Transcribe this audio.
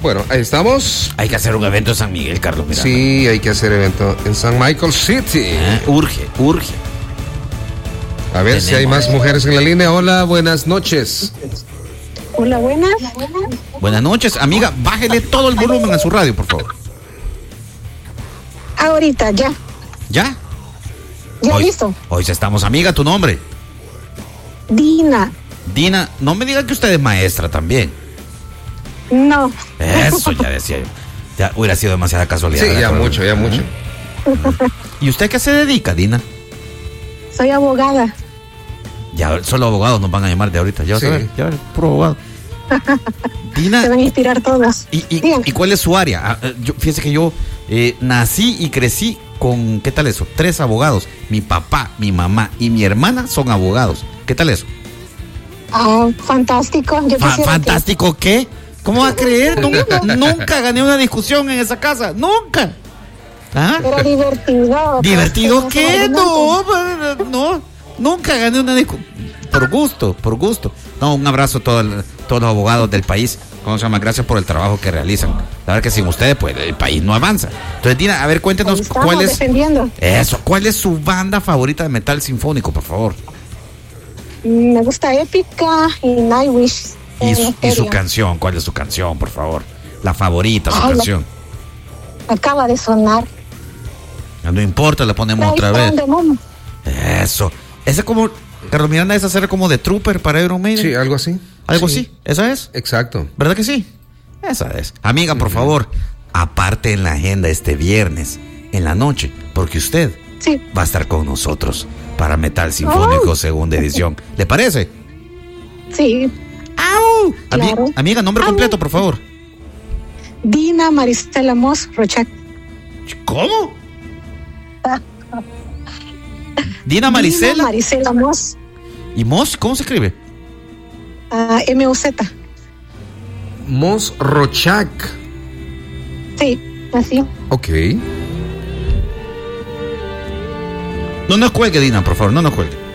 Bueno, ahí estamos. Hay que hacer un evento en San Miguel, Carlos Miranda. Sí, hay que hacer evento en San Michael City. Urge. A ver si hay más mujeres en la línea. Hola, buenas noches. Hola, buenas. Buenas noches, amiga. Bájele todo el volumen a su radio, por favor. Ahorita, ya. ¿Ya? Ya Hoy, listo. Hoy estamos, amiga. ¿Tu nombre? Dina. Dina, no me diga que usted es maestra también. No. Eso ya decía yo. Ya hubiera sido demasiada casualidad. Sí, ya mucho. ¿Y usted a qué se dedica, Dina? Soy abogada. Ya, solo abogados nos van a llamar de ahorita. Ya vas a ver, puro abogado. Dina. Se van a inspirar todos. ¿Y cuál es su área? Fíjese que yo nací y crecí con, ¿qué tal eso? 3 abogados. Mi papá, mi mamá y mi hermana son abogados. ¿Qué tal eso? Fantástico. Yo ¿Fantástico qué? ¿Cómo va a creer? Nunca gané una discusión en esa casa. ¡Nunca! ¿Ah? Era divertido. ¿Divertido qué? No. Nunca gané una discusión. Por gusto. No, un abrazo a todos los abogados del país. ¿Cómo se llama? Gracias por el trabajo que realizan. La verdad que sin ustedes, pues, el país no avanza. Entonces, Dina, a ver, cuéntenos cuál es... defendiendo. Eso, ¿cuál es su banda favorita de metal sinfónico, por favor? Me gusta Épica y Nightwish. Y su canción, ¿cuál es su canción, por favor? La favorita, su canción. Acaba de sonar. No importa, la ponemos otra vez. Eso. Ese como, Carlos Miranda, esa será como de Trooper para Iron Maiden. Sí, algo así. ¿Algo así? ¿Esa es? Exacto. ¿Verdad que sí? Esa es. Amiga, por favor, aparte en la agenda este viernes, en la noche, porque usted va a estar con nosotros para Metal Sinfónico segunda edición. ¿Le parece? Sí. ¡Au! Claro. Amiga, nombre completo, por favor. Dina Marisela Moss Rochac. ¿Cómo? Dina Marisela. Dina Marisela Moss. ¿Y Moss? ¿Cómo se escribe? M-O-Z. Moss Rochac. Sí, así. Ok. No nos cuelgue, Dina, por favor, no nos cuelgue.